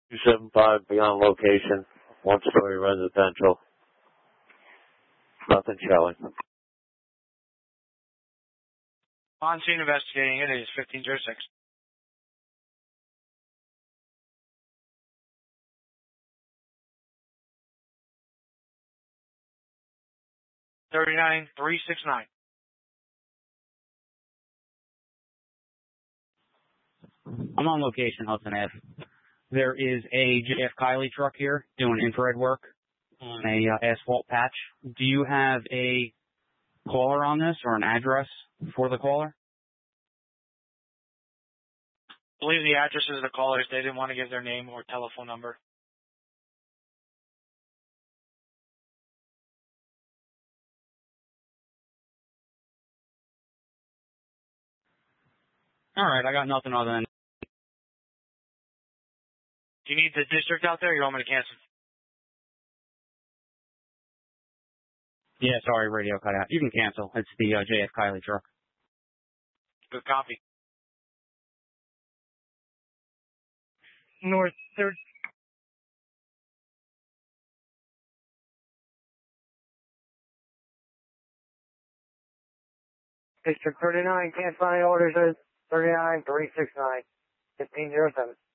275 beyond location, one-story residential. Nothing showing. On scene investigating it is 1506. 39369. I'm on location, Hudson Ave. There is a JF Kiley truck here doing infrared work on a asphalt patch. Do you have a caller on this or an address for the caller? I believe the addresses of the callers, they didn't want to give their name or telephone number. All right, I got nothing other than... Do you need the district out there or you want me to cancel? Yeah, sorry, radio cut out. You can cancel. It's the JF Kiley truck. Good copy. North 3rd. District 39, can't find orders at 39-369, 1507.